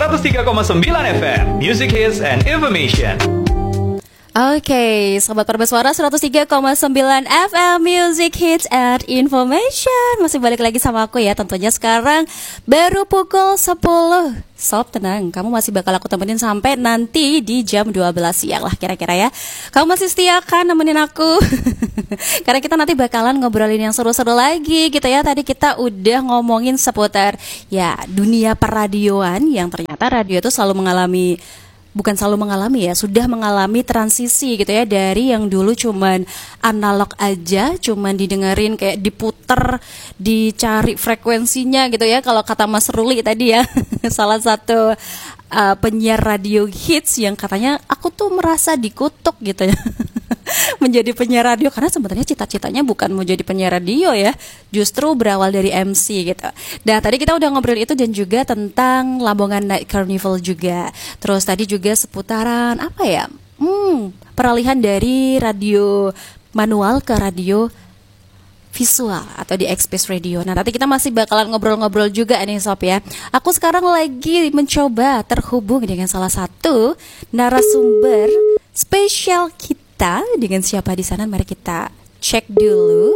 103,9 FM Music Hits and Information. Oke, Sobat Perbesuara 103,9 FM Music Hits and Information. Masih balik lagi sama aku ya. Tentunya sekarang baru pukul 10. Sob, tenang, kamu masih bakal aku temenin sampai nanti di jam 12 siang lah kira-kira ya. Kamu masih setia kan nemenin aku? Karena kita nanti bakalan ngobrolin yang seru-seru lagi gitu ya. Tadi kita udah ngomongin seputar ya dunia perradioan, yang ternyata radio itu bukan selalu mengalami ya, sudah mengalami transisi gitu ya, dari yang dulu cuman analog aja, cuman didengerin kayak diputer, dicari frekuensinya gitu ya, kalau kata Mas Ruli tadi ya. Salah satu penyiar radio hits yang katanya aku tuh merasa dikutuk gitu ya. Menjadi penyiar radio, karena sebenarnya cita-citanya bukan mau jadi penyiar radio ya, justru berawal dari MC gitu. Nah tadi kita udah ngobrol itu, dan juga tentang Lamongan Night Carnival juga. Terus tadi juga seputaran apa ya, peralihan dari radio manual ke radio visual atau di Express Radio. Nah nanti kita masih bakalan ngobrol-ngobrol juga nih Sob ya. Aku sekarang lagi mencoba terhubung dengan salah satu narasumber spesial kita. Dengan siapa di sana, mari kita cek dulu.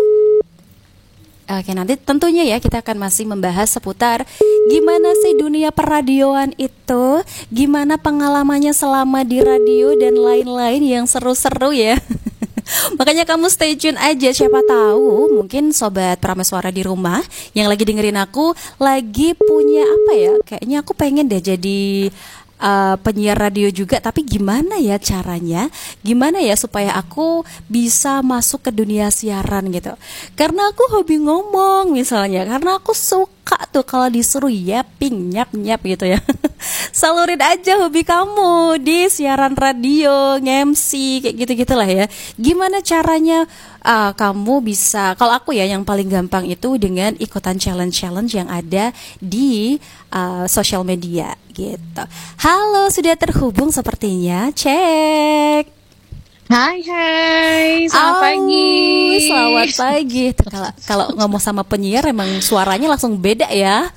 Oke, nanti tentunya ya kita akan masih membahas seputar gimana sih dunia perradioan itu, gimana pengalamannya selama di radio dan lain-lain yang seru-seru ya. Makanya kamu stay tune aja, siapa tahu mungkin Sobat Prameswara di rumah yang lagi dengerin aku lagi punya apa ya, kayaknya aku pengen deh jadi penyiar radio juga, tapi gimana ya caranya, gimana ya supaya aku bisa masuk ke dunia siaran gitu. Karena aku hobi ngomong misalnya, karena aku suka tuh kalau disuruh yapping, nyap gitu ya. Salurin aja hobi kamu di siaran radio, nge-MC, kayak gitu-gitulah ya. Gimana caranya kamu bisa, kalau aku ya yang paling gampang itu dengan ikutan challenge-challenge yang ada di sosial media gitu. Halo, sudah terhubung sepertinya. Cek. Hai, selamat pagi. Selamat pagi. Kalau ngomong sama penyiar emang suaranya langsung beda ya.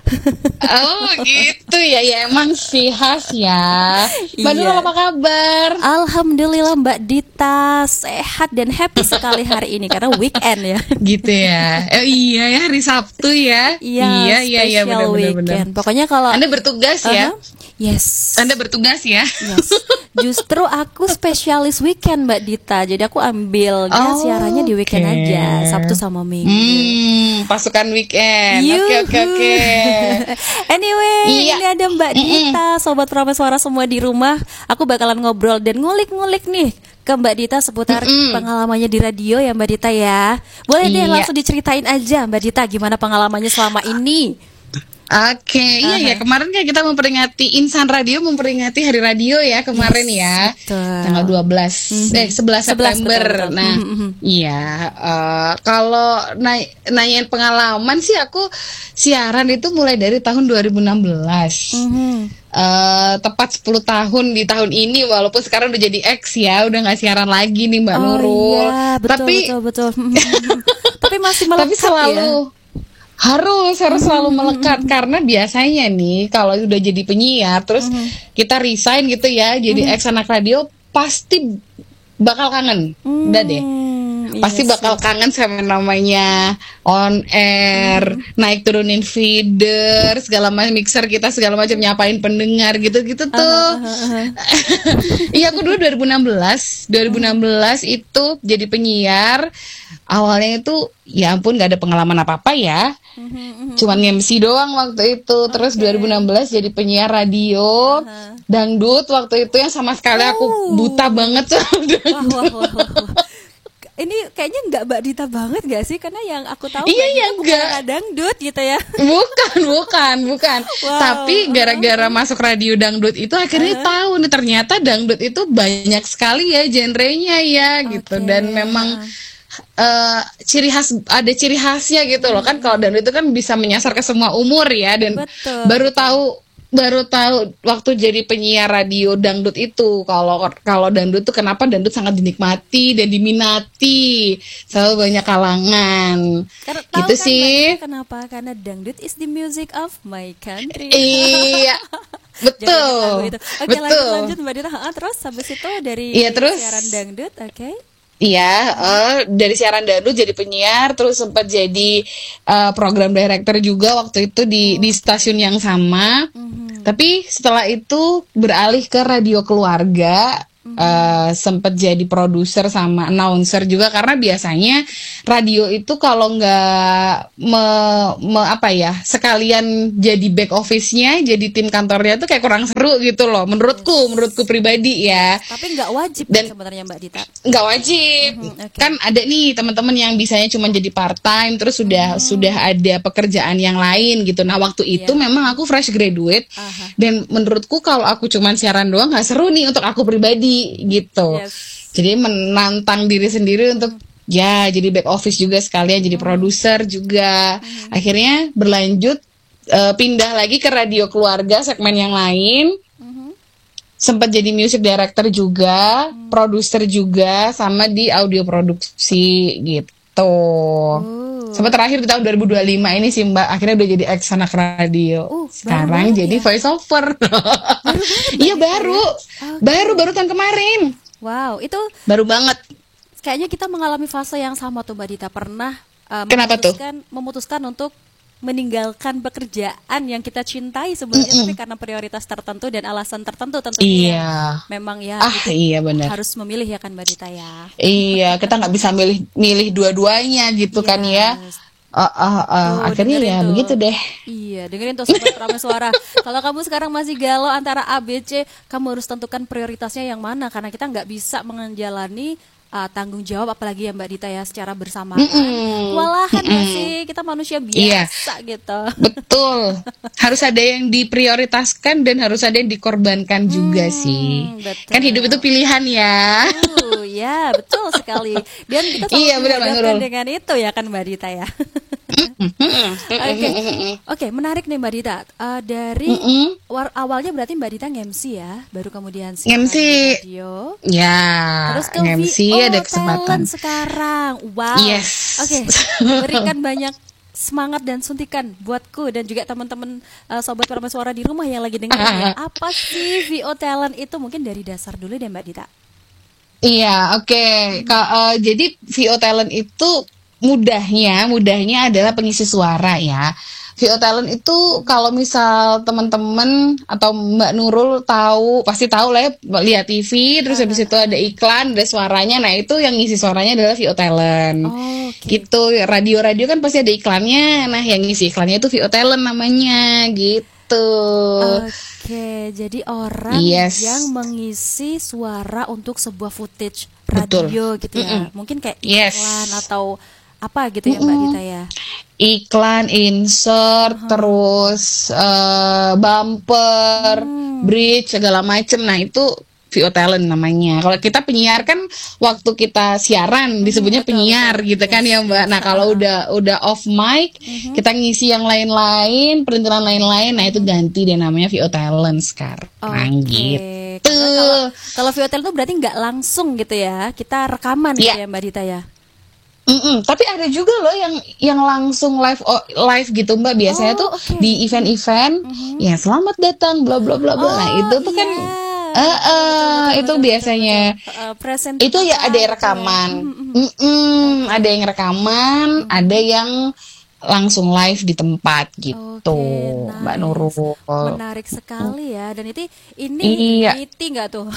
Oh gitu ya, emang sih khas ya. Mbak Nurul apa kabar? Alhamdulillah Mbak Dita sehat dan happy sekali hari ini karena weekend ya. Gitu ya. Iya ya, hari Sabtu ya. Iya, benar. Pokoknya kalau Anda bertugas ya. Yes. Anda bertugas ya. Yes. Justru aku spesialis weekend Mbak Dita. Jadi aku ambilnya siarannya di weekend aja, Sabtu sama Minggu. Pasukan weekend. Oke. Anyway, ini ada Mbak Dita, Sobat Prameswara semua di rumah. Aku bakalan ngobrol dan ngulik-ngulik nih ke Mbak Dita seputar pengalamannya di radio ya Mbak Dita ya. Boleh deh langsung diceritain aja Mbak Dita, gimana pengalamannya selama ini. Oke, iya kemarin kan kita memperingati Insan Radio, memperingati Hari Radio ya kemarin ya. Tanggal 11 11 September. Nah, iya, kalau nanyain pengalaman sih, aku siaran itu mulai dari tahun 2016. Tepat 10 tahun di tahun ini, walaupun sekarang udah jadi X ya, udah nggak siaran lagi nih Mbak Nurul. Iya, betul. Tapi masih melekat tapi selalu ya? Harus selalu melekat, karena biasanya nih kalau udah jadi penyiar terus kita resign gitu ya, jadi ex anak radio, pasti bakal kangen. Udah deh. Pasti bakal kangen sama namanya on air, naik turunin feeder, segala macam, mixer kita segala macam, nyapain pendengar gitu-gitu tuh. Iya, aku dulu 2016 itu jadi penyiar. Awalnya itu ya ampun, gak ada pengalaman apa-apa ya. Cuman nge-MC doang waktu itu. Terus 2016 jadi penyiar radio dangdut waktu itu, yang sama sekali aku buta banget sama dangdut. Wah. Ini kayaknya nggak Mbak Dita banget gak sih? Karena yang aku tahu bukan dangdut gitu ya. Bukan. Wow. Tapi gara-gara masuk radio dangdut itu akhirnya tahu nih, ternyata dangdut itu banyak sekali ya genrenya ya gitu. Dan memang ciri khasnya gitu loh kan. Kalau dangdut itu kan bisa menyasar ke semua umur ya. Dan baru tahu waktu jadi penyiar radio dangdut itu, kalau dangdut tuh kenapa dangdut sangat dinikmati dan diminati selalu banyak kalangan. Gitu kan sih. Kenapa? Karena dangdut is the music of my country. Iya. Betul. Jangan lagu itu. Oke, Betul. lanjut Mbak Dita. Terus habis itu dari Iya, terus siaran dangdut, oke. iya, dari siaran dangdut jadi penyiar, terus sempat jadi program director juga waktu itu di stasiun yang sama. Tapi setelah itu beralih ke radio keluarga, sempat jadi produser sama announcer juga, karena biasanya radio itu kalau nggak apa ya, sekalian jadi back office-nya, jadi tim kantornya tuh kayak kurang seru gitu loh, menurutku pribadi ya. Tapi nggak wajib Dan sebenarnya Mbak Dita. nggak wajib, okay. Kan ada nih teman-teman yang bisanya cuma jadi part time, terus sudah ada pekerjaan yang lain gitu. Nah waktu itu memang aku fresh graduate, dan menurutku kalau aku cuma siaran doang nggak seru nih untuk aku pribadi gitu. Jadi menantang diri sendiri untuk ya jadi back office juga sekalian jadi produser juga. Akhirnya berlanjut pindah lagi ke radio keluarga segmen yang lain. Sempat jadi music director juga, produser juga, sama di audio produksi gitu. Sampai terakhir di tahun 2025 ini sih Mbak, akhirnya udah jadi ex anak radio. Sekarang jadi voice over. Iya baru tahun kemarin. Wow, itu baru banget. Kayaknya kita mengalami fase yang sama tuh Mbak Dita. Pernah memutuskan untuk meninggalkan pekerjaan yang kita cintai sebenarnya, tapi karena prioritas tertentu dan alasan tertentu tentunya. Iya. Memang ya. Iya benar. Harus memilih ya kan Mbak Dita ya. Iya, kita nggak bisa milih dua-duanya gitu kan ya. Akhirnya ya tuh. Begitu deh. Iya, dengerin tuh Sobat Prameswara. Kalau kamu sekarang masih galau antara A, B, C, kamu harus tentukan prioritasnya yang mana, karena kita nggak bisa menjalani tanggung jawab, apalagi ya Mbak Dita ya, secara bersamaan. Kewalahan ya sih, kita manusia biasa gitu. Betul. Harus ada yang diprioritaskan dan harus ada yang dikorbankan juga sih. Betul. Kan hidup itu pilihan ya. Ya betul sekali. Dan kita selalu dihadapkan dengan itu ya kan Mbak Dita ya. Oke, menarik nih Mbak Dita. Dari awalnya berarti Mbak Dita nge-MC ya, baru kemudian nge-MC radio. Ya. Terus ke nge-MC ada kesempatan sekarang. Wow. Yes. Oke, berikan banyak semangat dan suntikan buatku dan juga teman-teman Sobat Prameswara di rumah yang lagi dengerin. Apa sih VO Talent itu? Mungkin dari dasar dulu deh Mbak Dita. Iya, oke. Jadi VO Talent itu mudahnya adalah pengisi suara ya. VO Talent itu kalau misal teman-teman atau Mbak Nurul pasti tahu lah ya, lihat TV terus habis itu ada iklan, ada suaranya. Nah, itu yang ngisi suaranya adalah VO Talent. Gitu. Radio-radio kan pasti ada iklannya. Nah, yang ngisi iklannya itu VO Talent namanya gitu. Oke, jadi orang yang mengisi suara untuk sebuah footage radio gitu ya. Mungkin kayak iklan atau apa gitu ya Mbak Dita ya. Iklan, insert, terus bumper, bridge, segala macem. Nah itu VO Talent namanya. Kalau kita penyiar kan waktu kita siaran disebutnya penyiar gitu kan ya Mbak. Nah kalau udah off mic, kita ngisi yang lain-lain, perintilan lain-lain. Nah itu ganti deh namanya VO Talent sekarang gitu. Kalau VO Talent itu berarti nggak langsung gitu ya, kita rekaman gitu ya Mbak Dita ya. Tapi ada juga loh yang langsung live gitu Mbak. Biasanya tuh di event-event ya selamat datang bla bla bla bla. Nah itu tuh kan itu biasanya itu ya ada yang rekaman. Ada yang rekaman, ada yang langsung live di tempat gitu. Nice. Mbak Nurul. Menarik sekali ya. Dan ini nggak tuh?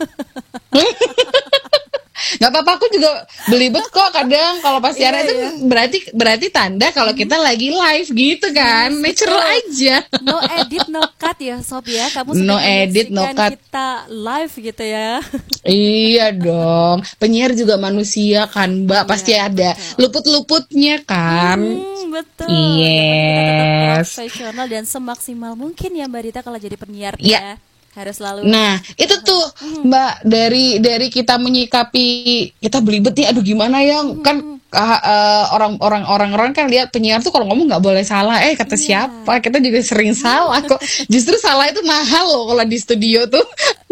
Gak apa-apa, aku juga belibet kok kadang kalau pas siaran itu berarti tanda kalau kita lagi live gitu kan. Natural aja. No edit, no cut ya Sob ya. Kamu no edit, no cut. Kita live gitu ya. Iya dong. Penyiar juga manusia kan Mbak. Pasti ada luput-luputnya kan. Betul. Yes. Profesional dan semaksimal mungkin ya Mbak Dita kalau jadi penyiar ya. Harus selalu. Nah itu tuh Mbak, dari kita menyikapi, kita belibet nih, aduh gimana ya kan orang kan lihat penyiar tuh kalau ngomong nggak boleh salah. Kata siapa, kita juga sering salah kok. Justru salah itu mahal loh kalau di studio tuh.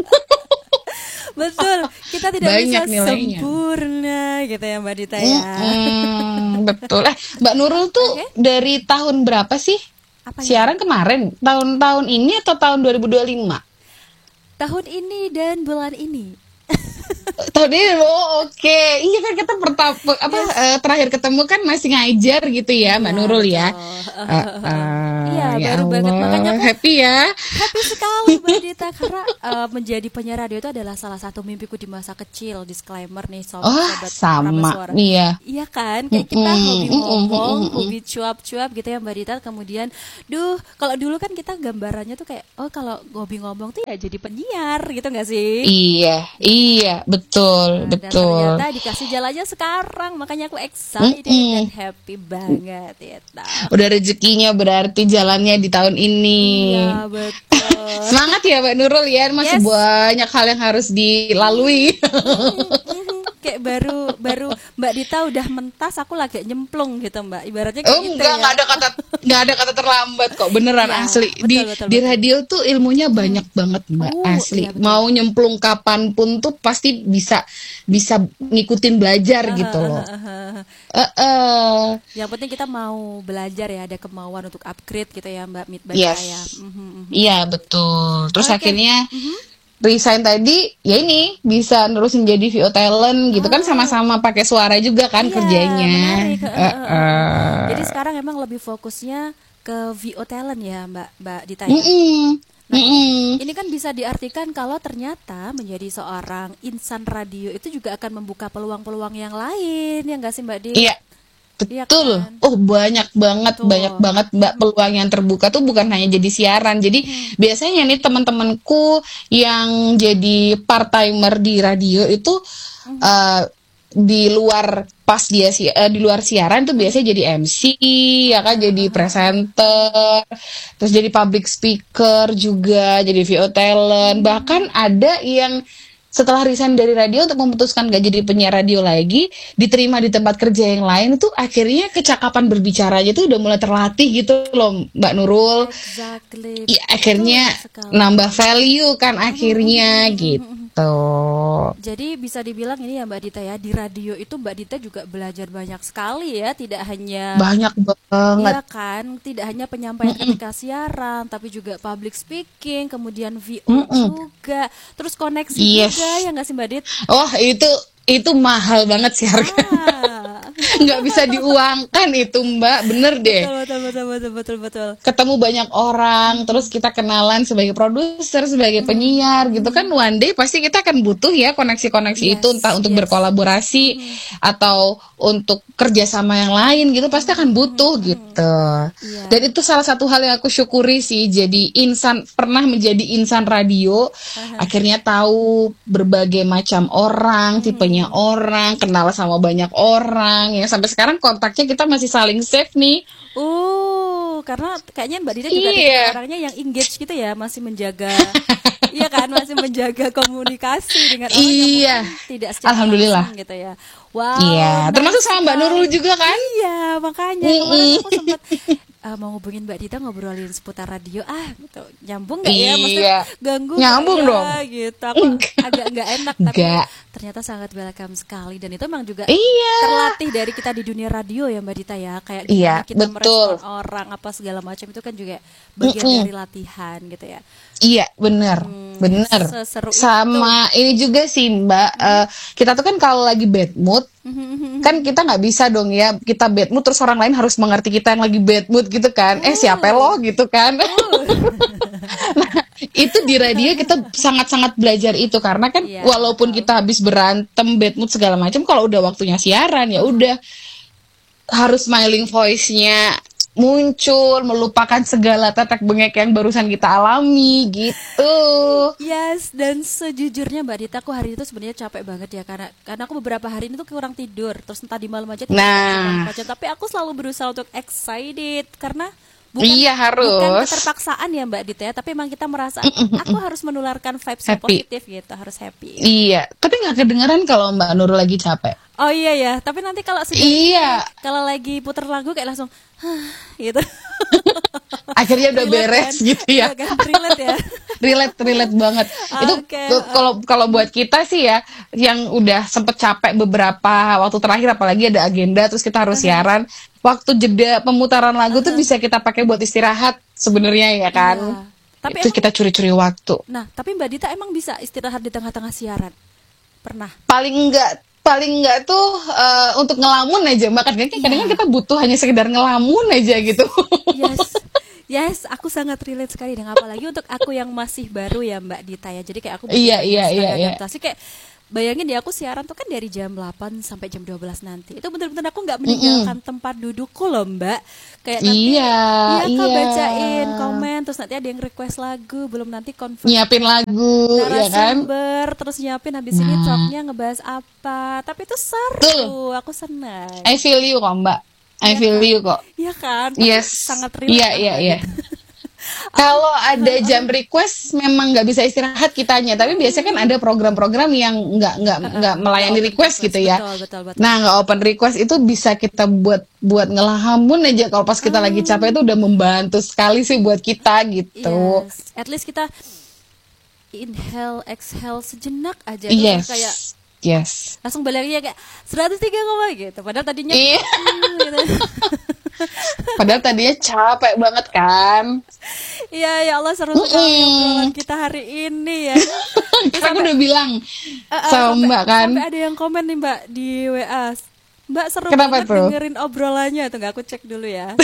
Betul, kita tidak banyak bisa nilainya. Sempurna gitu ya Mbak Dita ya. Betul. Mbak Nurul tuh dari tahun berapa sih Apanya? Siaran kemarin, tahun ini atau tahun 2025? Tahun ini dan bulan ini. Tahun ini, oh oke. Iya kan kita terakhir ketemu kan masih ngajar gitu ya, Mbak Nurul ya. Iya, Ya baru banget, Allah, makanya aku happy ya. happy sekali Mbak Dita karena menjadi penyiar radio itu adalah salah satu mimpiku di masa kecil. Disclaimer nih Oh, sobat sama, Prameswara. iya. Iya kan, kayak kita hobi ngomong, hobi cuap-cuap gitu ya Mbak Dita. Kemudian, kalau dulu kan kita gambarannya tuh kayak, oh kalau hobi ngomong tuh ya jadi penyiar gitu nggak sih? Iya, betul, Dan betul. ternyata dikasih jalannya sekarang, makanya aku excited dan happy banget ya. Udah rezekinya berarti jalannya di tahun ini. Iya betul. Semangat ya Mbak Nurul ya, masih Yes. banyak hal yang harus dilalui. Kayak baru Mbak Dita udah mentas, aku lagi nyemplung gitu Mbak. Ibaratnya Oh kayak gitu enggak, ya. nggak ada kata terlambat kok, beneran Ya, asli. betul, Di betul. radio tuh ilmunya banyak banget Mbak, asli. Iya, betul. Mau nyemplung kapanpun tuh pasti bisa ngikutin belajar gitu loh. Yang penting kita mau belajar ya, ada kemauan untuk upgrade gitu ya Mbak Mit Yes. ya. Iya betul. Terus Oke. akhirnya resign tadi, ya ini bisa nerusin jadi VO talent gitu kan, sama-sama pakai suara juga kan Iya, kerjanya. menarik. Jadi sekarang emang lebih fokusnya ke VO talent ya Mbak Dita ya. Ini kan bisa diartikan kalau ternyata menjadi seorang insan radio itu juga akan membuka peluang-peluang yang lain, ya nggak sih Mbak Di? Iya. Iya Betul. kan? Oh, banyak banget Mbak peluang yang terbuka tuh bukan hanya jadi siaran. Jadi biasanya nih teman-temanku yang jadi part-timer di radio itu di luar di luar siaran tuh biasanya jadi MC, ya kan, jadi presenter, terus jadi public speaker juga, jadi VO talent. Bahkan ada yang setelah resign dari radio untuk memutuskan gak jadi penyiar radio lagi, diterima di tempat kerja yang lain, itu akhirnya kecakapan berbicaranya tuh udah mulai terlatih gitu loh Mbak Nurul. Exactly. Ya, akhirnya Betul sekali. nambah value kan akhirnya gitu. Jadi bisa dibilang ini ya Mbak Dita ya, di radio itu Mbak Dita juga belajar banyak sekali ya, tidak hanya Banyak banget. iya kan, tidak hanya penyampaian ketika siaran, tapi juga public speaking, kemudian VO juga, terus koneksi Yes. juga ya nggak sih Mbak Dit? Oh, itu mahal banget sih harga. Nggak bisa diuangkan itu Mbak, bener deh. Betul. Ketemu banyak orang, terus kita kenalan sebagai produser, sebagai penyiar gitu kan, one day pasti kita akan butuh ya koneksi-koneksi Yes, itu, entah untuk yes. berkolaborasi atau untuk kerjasama yang lain gitu, pasti akan butuh gitu. Iya. Dan itu salah satu hal yang aku syukuri sih, jadi pernah menjadi insan radio, akhirnya tahu berbagai macam orang, tipenya orang, kenal sama banyak orang, ya sampai sekarang kontaknya kita masih saling save nih. Karena kayaknya Mbak Dita juga Iya. tipe orangnya yang engage gitu ya, masih menjaga iya kan, masih menjaga komunikasi dengan orang Iya. yang mungkin tidak secara Alhamdulillah. langsung gitu ya. Wow. Iya, nice termasuk sama Mbak sekali. Nurul juga kan? Iya, makanya kemarin aku sempat mau ngubungin Mbak Dita ngobrolin seputar radio gitu. Nyambung nggak ya? Maksudnya Iya. ganggu Nyambung nggak ya? dong. Gitu. Aku agak nggak enak tapi Enggak. ternyata sangat welcome sekali, dan itu memang juga Iya. terlatih dari kita di dunia radio ya Mbak Dita ya, kayak Iya, gimana kita betul. merespon orang apa segala macam, itu kan juga bagian dari latihan gitu ya. Iya, benar, benar. seseru Sama ini juga sih Mbak, kita tuh kan kalau lagi bad mood, kan kita nggak bisa dong ya, kita bad mood terus orang lain harus mengerti kita yang lagi bad mood gitu kan. Siapa lo gitu kan. Nah, itu di radio kita sangat-sangat belajar itu, karena kan Iya, walaupun kita habis berantem, bad mood segala macam, kalau udah waktunya siaran ya udah harus smiling voice-nya muncul, melupakan segala tetek bengek yang barusan kita alami gitu. Yes, dan sejujurnya Mbak Dita, aku hari itu sebenarnya capek banget ya, karena aku beberapa hari ini tuh kurang tidur, terus entah di malam aja tidur Nah. macam, tapi aku selalu berusaha untuk excited karena Iya, harus. bukan keterpaksaan ya Mbak Dita ya, tapi emang kita merasa aku harus menularkan vibes yang Happy. positif gitu, harus happy. Iya, tapi nggak kedengeran kalau Mbak Nurul lagi capek. Oh iya ya, tapi nanti kalau Iya. kalau lagi puter lagu kayak langsung gitu. Akhirnya udah beres gitu ya. Iya kan, relate ya. Relate banget. Itu Oke. kalau buat kita sih ya, yang udah sempet capek beberapa waktu terakhir, apalagi ada agenda terus kita harus siaran, waktu jeda pemutaran lagu tuh bisa kita pakai buat istirahat sebenarnya ya kan. Iya. Tapi Itu emang, kita curi-curi waktu. nah, tapi Mbak Dita emang bisa istirahat di tengah-tengah siaran? Pernah? Paling enggak tuh untuk ngelamun aja, bahkan kadang-kadang kita butuh hanya sekedar ngelamun aja gitu. Yes, aku sangat relate sekali dengan, apalagi untuk aku yang masih baru ya Mbak Dita ya. Jadi kayak aku Iya. adaptasi, kayak bayangin ya, aku siaran tuh kan dari jam 8 sampai jam 12 nanti. Itu bener-bener aku nggak meninggalkan tempat dudukku loh Mbak. Kayak nanti Kak bacain komen, terus nanti ada yang request lagu, belum nanti confirm Nyiapin lagu ya kan. narasumber, terus nyiapin habis ini talknya ngebahas apa. Tapi itu seru, aku senang. I feel you kok Mbak. I feel you kok. Iya kan? Tapi Yes. sangat relate. Iya. Kalau ada jam request memang nggak bisa istirahat kitanya, tapi biasanya kan ada program-program yang nggak melayani request gitu ya. Betul. Nah, nggak open request itu bisa kita buat ngelahamun aja, kalau pas kita lagi capek itu udah membantu sekali sih buat kita gitu. Yes. At least kita inhale, exhale sejenak aja. Yes. Terus kayak Yes. langsung baliknya kayak 103 gitu. Padahal tadinya Iya. gitu. Padahal tadinya capek banget kan. Iya, ya Allah, seru sekali obrolan kita hari ini ya. Kan aku udah bilang sama Mbak kan. Sampai ada yang komen nih Mbak di WA. Mbak, seru Kenapa banget tuh? dengerin obrolannya. Tuh, nggak, aku cek dulu ya.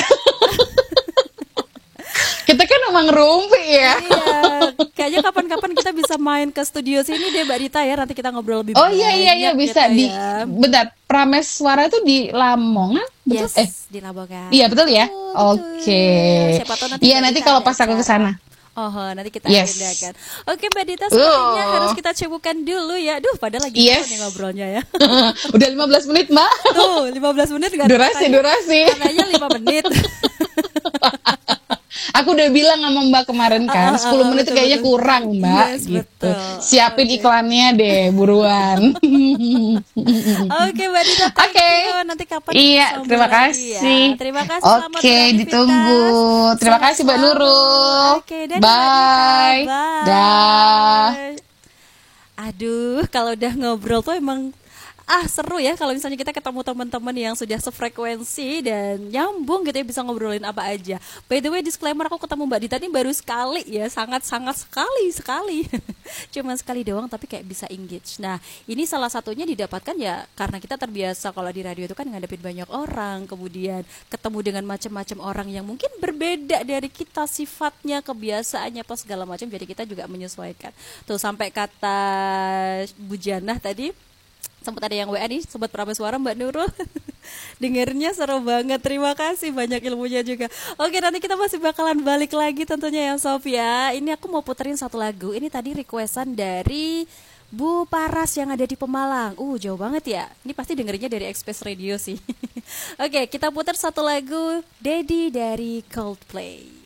Kita kan emang rumpi ya. Iya, kayaknya kapan-kapan kita bisa main ke studio sini deh Mbak Dita ya. Nanti kita ngobrol lebih Oh banyak. iya bisa gitu di ya. bentar, Prameswara itu di Lamongan, betul? Yes, di Lamongan. Iya betul ya. Betul. Oke. Siapa tahu nanti Iya Mbak nanti Dita kalau ada pas aku ke acara. sana. Oh, nanti kita Yes. agendakan. Oke Mbak Dita, sepertinya harus kita cebukkan dulu ya. Duh, padahal lagi Yes. nih ngobrolnya ya. Udah 15 menit, Mbak. Tuh, 15 menit nggak Durasi. Katanya 5 menit. Aku udah bilang sama Mbak kemarin kan, 10 menit betul, kayaknya betul. kurang, Mbak. Yes, gitu. betul. Siapin iklannya deh, buruan. Oke Mbak Dita, thank Oke. you. Nanti kapan Iya, kita terima ngobrol lagi kasih. ya. Terima kasih, selamat Oke, beraktivitas. ditunggu. Terima Sehat kasih Mbak selalu. Nurul. Oke, dadah, Bye. Mbak Dita. Dah. Aduh, kalau udah ngobrol tuh emang seru ya kalau misalnya kita ketemu teman-teman yang sudah sefrekuensi dan nyambung gitu ya, bisa ngobrolin apa aja. By the way, disclaimer, aku ketemu Mbak Dita ini baru sekali ya, sangat-sangat sekali. Cuma sekali doang tapi kayak bisa engage. Nah, ini salah satunya didapatkan ya karena kita terbiasa kalau di radio itu kan ngadepin banyak orang, kemudian ketemu dengan macam-macam orang yang mungkin berbeda dari kita sifatnya, kebiasaannya, apa segala macam, jadi kita juga menyesuaikan. Tuh sampai kata Bu Janah tadi, sempat ada yang WA nih, sobat Prameswara Mbak Nurul. Dengernya seru banget, terima kasih, banyak ilmunya juga. Oke, nanti kita masih bakalan balik lagi tentunya ya Sof ya. Ini aku mau puterin satu lagu. Ini tadi requestan dari Bu Paras yang ada di Pemalang. Jauh banget ya. Ini pasti dengerinnya dari Express Radio sih. Oke, kita putar satu lagu, Daddy dari Coldplay.